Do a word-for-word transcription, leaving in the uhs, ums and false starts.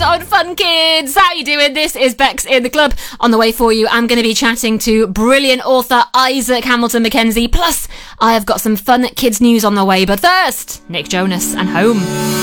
episode on Fun Kids. How you doing? This is Bex in the Club. On the way for you, I'm going to be chatting to brilliant author Isaac Hamilton Mackenzie. Plus, I have got some fun kids news on the way. But first, Nick Jonas and Home.